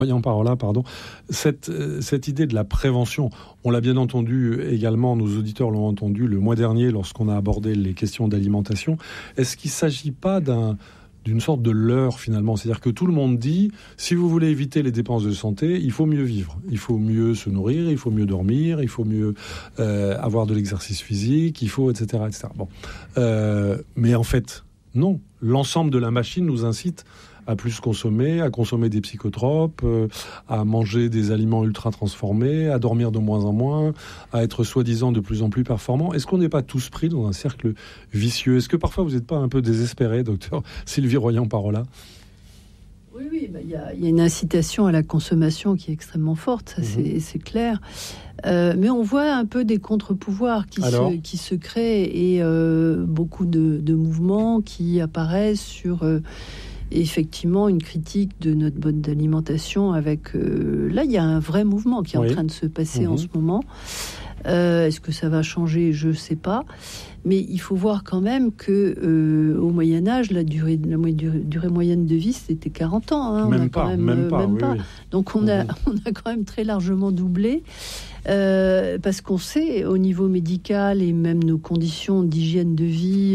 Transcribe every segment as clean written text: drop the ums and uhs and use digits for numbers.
Voyons par là, pardon. Cette idée de la prévention, on l'a bien entendu également, nos auditeurs l'ont entendu le mois dernier lorsqu'on a abordé les questions d'alimentation. Est-ce qu'il ne s'agit pas d'une sorte de leurre finalement? C'est-à-dire que tout le monde dit, si vous voulez éviter les dépenses de santé, il faut mieux vivre. Il faut mieux se nourrir, il faut mieux dormir, il faut mieux avoir de l'exercice physique, il faut, etc. etc. Bon. Mais en fait, non. L'ensemble de la machine nous incite à plus consommer, à consommer des psychotropes, à manger des aliments ultra transformés, à dormir de moins en moins, à être soi-disant de plus en plus performant. Est-ce qu'on n'est pas tous pris dans un cercle vicieux? Est-ce que parfois vous n'êtes pas un peu désespéré, docteur Sylvie Royan-Parola? Oui, il y a une incitation à la consommation qui est extrêmement forte, ça c'est clair. Mais on voit un peu des contre-pouvoirs qui se créent et beaucoup de mouvements qui apparaissent sur... effectivement une critique de notre mode d'alimentation avec... là, il y a un vrai mouvement qui est en train de se passer en ce moment. Est-ce que ça va changer? Je ne sais pas. Mais il faut voir quand même qu'au Moyen-Âge, la durée moyenne de vie, c'était 40 ans. Hein. Même pas. Oui. Donc on a quand même très largement doublé. Parce qu'on sait, au niveau médical et même nos conditions d'hygiène de vie...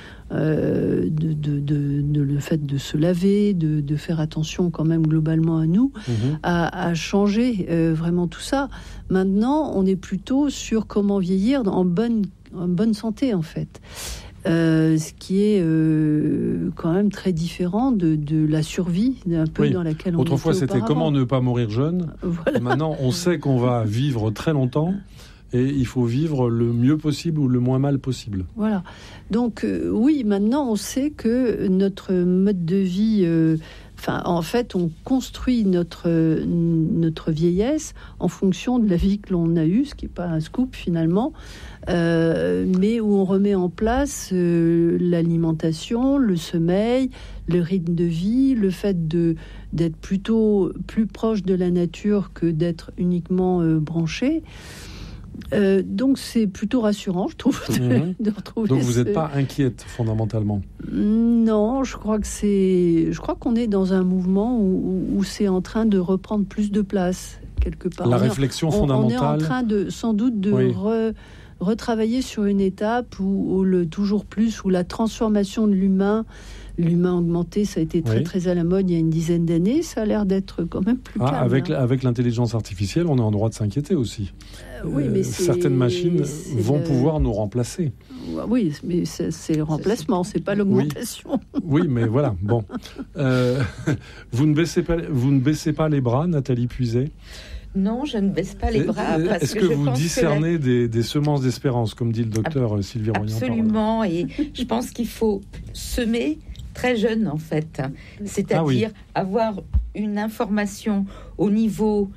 le fait de se laver, de faire attention quand même globalement à nous, à changer vraiment tout ça. Maintenant, on est plutôt sur comment vieillir en bonne santé, en fait. Ce qui est quand même très différent de la survie un peu dans laquelle on autrefois était c'était comment ne pas mourir jeune. Voilà. Maintenant, on sait qu'on va vivre très longtemps. Et il faut vivre le mieux possible ou le moins mal possible. Voilà. Donc, oui, maintenant, on sait que notre mode de vie... en fait, on construit notre vieillesse en fonction de la vie que l'on a eue, ce qui n'est pas un scoop, finalement, mais où on remet en place l'alimentation, le sommeil, le rythme de vie, le fait d'être plutôt plus proche de la nature que d'être uniquement branché. Donc c'est plutôt rassurant, je trouve, de retrouver. Donc vous n'êtes pas inquiète fondamentalement? Non, je crois qu'on est dans un mouvement où c'est en train de reprendre plus de place quelque part. La réflexion fondamentale. On est en train sans doute de retravailler sur une étape où le toujours plus, où la transformation de l'humain augmenté, ça a été très très à la mode il y a une dizaine d'années. Ça a l'air d'être quand même plus calme. Avec l'intelligence artificielle, on est en droit de s'inquiéter aussi. Mais certaines machines vont pouvoir nous remplacer. Oui, mais c'est le remplacement, c'est pas l'augmentation. Oui, mais voilà. Bon, vous ne baissez pas les bras, Nathalie Puiset? Non, je ne baisse pas les bras. Est-ce que vous discernez des semences d'espérance, comme dit le docteur Sylvie Royan? Absolument, et je pense qu'il faut semer très jeune, en fait. C'est-à-dire avoir une information au niveau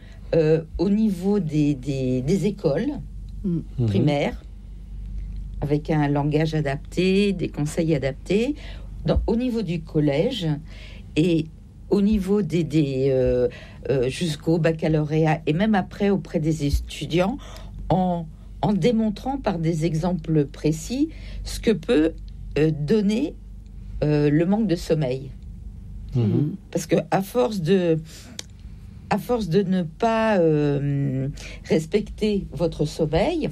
des écoles primaires, avec un langage adapté, des conseils adaptés, au niveau du collège et au niveau jusqu'au baccalauréat et même après auprès des étudiants, en démontrant par des exemples précis ce que peut donner le manque de sommeil. Parce que à force de ne pas respecter votre sommeil,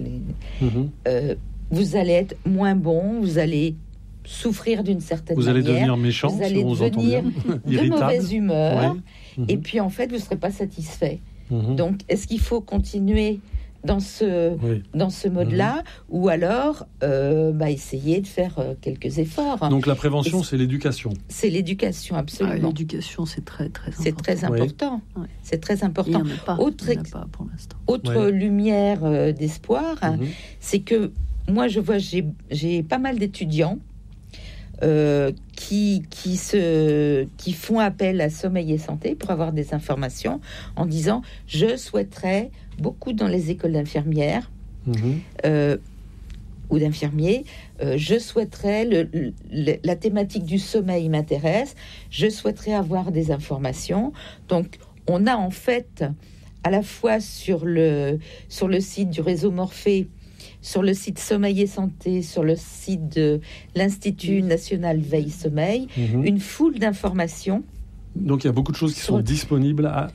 vous allez être moins bon, vous allez souffrir d'une certaine manière. Vous allez devenir méchant, vous allez devenir de mauvaise humeur, et puis en fait, vous ne serez pas satisfait. Donc, est-ce qu'il faut continuer dans ce mode-là, ou alors essayer de faire quelques efforts? Donc la prévention, c'est l'éducation. C'est l'éducation, absolument. L'éducation, c'est très très important. C'est très important. Oui. C'est très important. Il n'y en a pas. Pas pour l'instant. Autre lumière d'espoir, c'est que moi, je vois, j'ai pas mal d'étudiants qui font appel à Sommeil et Santé pour avoir des informations en disant je souhaiterais, beaucoup dans les écoles d'infirmières ou d'infirmiers, je souhaiterais la thématique du sommeil m'intéresse, je souhaiterais avoir des informations. Donc on a en fait à la fois sur le site du réseau Morphée, sur le site Sommeil et Santé, sur le site de l'Institut National Veille Sommeil, une foule d'informations Donc il y a beaucoup de choses qui sont disponibles